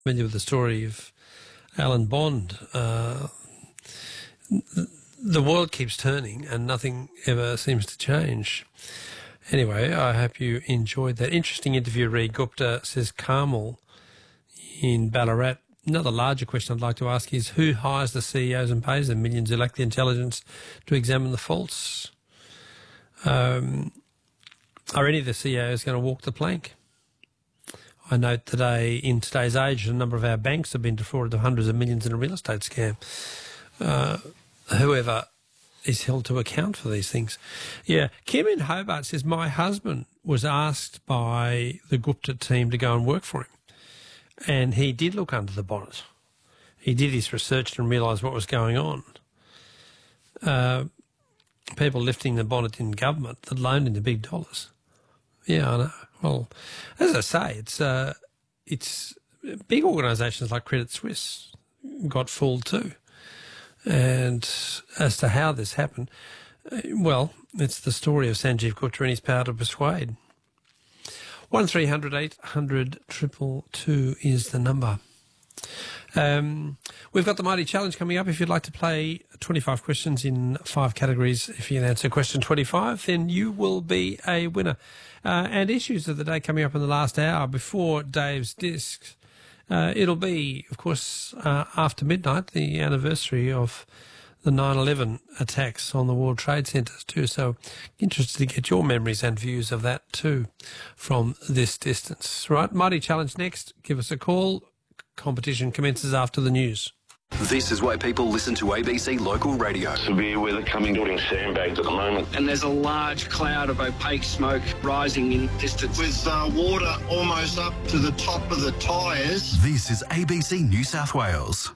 familiar with the story of Alan Bond. The world keeps turning and nothing ever seems to change. Anyway, I hope you enjoyed that. Interesting interview, Reed Gupta, says Carmel in Ballarat. Another larger question I'd like to ask is, who hires the CEOs and pays them millions who lack the intelligence to examine the faults? Are any of the CEOs going to walk the plank? I note today, in today's age, a number of our banks have been defrauded of hundreds of millions in a real estate scam. Whoever is held to account for these things. Yeah, Kim in Hobart says, my husband was asked by the Gupta team to go and work for him, and he did look under the bonnet. He did his research and realised what was going on. People lifting the bonnet in government that loaned in the big dollars. Yeah, I know. Well, as I say, it's big organisations like Credit Suisse got fooled too. And as to how this happened, well, it's the story of Sanjeev Gupta and his power to persuade. 1300 800 222 is the number. We've got the Mighty Challenge coming up. If you'd like to play 25 questions in 5 categories, if you can answer question 25, then you will be a winner. And issues of the day coming up in the last hour before Dave's Discs. It'll be, of course, after midnight, the anniversary of the 9/11 attacks on the World Trade Centres too. So interested to get your memories and views of that too from this distance. Right, Mighty Challenge next. Give us a call. Competition commences after the news. This is why people listen to ABC Local Radio. Severe weather coming, building sandbags at the moment. And there's a large cloud of opaque smoke rising in distance. With water almost up to the top of the tyres. This is ABC New South Wales.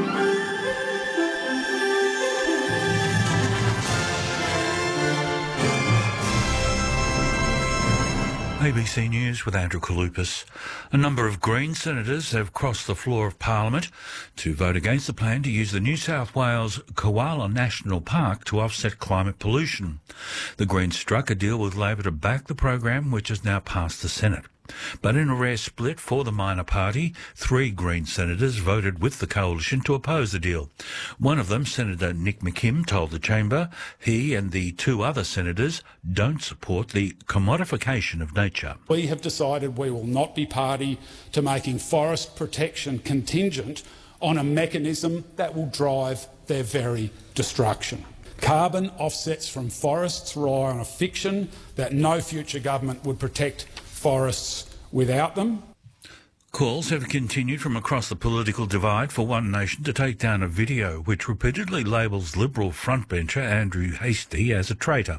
ABC News with Andrew Kalupas. A number of Green senators have crossed the floor of Parliament to vote against the plan to use the New South Wales Koala National Park to offset climate pollution. The Greens struck a deal with Labor to back the program, which has now passed the Senate. But in a rare split for the minor party, 3 Green senators voted with the coalition to oppose the deal. One of them, Senator Nick McKim, told the chamber he and the 2 other senators don't support the commodification of nature. We have decided we will not be party to making forest protection contingent on a mechanism that will drive their very destruction. Carbon offsets from forests rely on a fiction that no future government would protect forests without them. Calls have continued from across the political divide for One Nation to take down a video which repeatedly labels Liberal frontbencher Andrew Hastie as a traitor.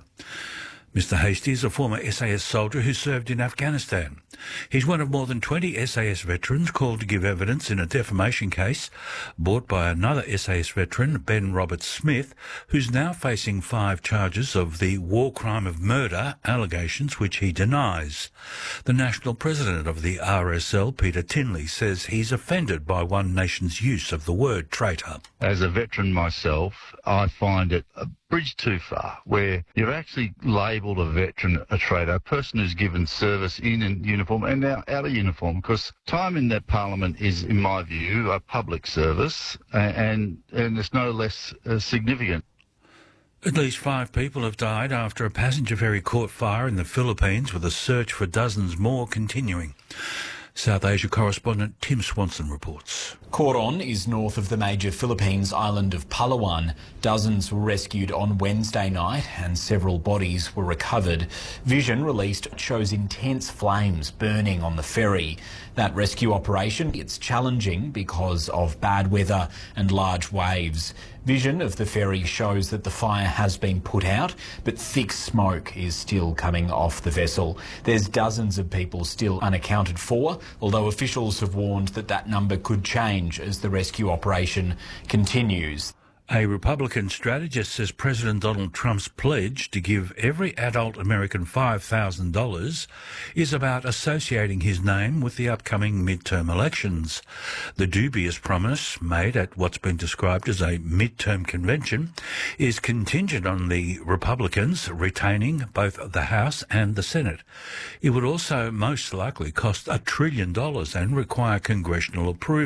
Mr Hastie is a former SAS soldier who served in Afghanistan. He's one of more than 20 SAS veterans called to give evidence in a defamation case brought by another SAS veteran, Ben Roberts-Smith, who's now facing 5 charges of the war crime of murder, allegations which he denies. The national president of the RSL, Peter Tinley, says he's offended by One Nation's use of the word traitor. As a veteran myself, I find it a bridge too far, where you've actually labelled a veteran a traitor, a person who's given service in uniform and now out of uniform, because time in that parliament is, in my view, a public service, and it's no less significant. At least 5 people have died after a passenger ferry caught fire in the Philippines, with a search for dozens more continuing. South Asia correspondent Tim Swanson reports. Coron is north of the major Philippines island of Palawan. Dozens were rescued on Wednesday night and several bodies were recovered. Vision released shows intense flames burning on the ferry. That rescue operation, it's challenging because of bad weather and large waves. Vision of the ferry shows that the fire has been put out, but thick smoke is still coming off the vessel. There's dozens of people still unaccounted for, although officials have warned that that number could change as the rescue operation continues. A Republican strategist says President Donald Trump's pledge to give every adult American $5,000 is about associating his name with the upcoming midterm elections. The dubious promise, made at what's been described as a midterm convention, is contingent on the Republicans retaining both the House and the Senate. It would also most likely cost $1 trillion and require congressional approval.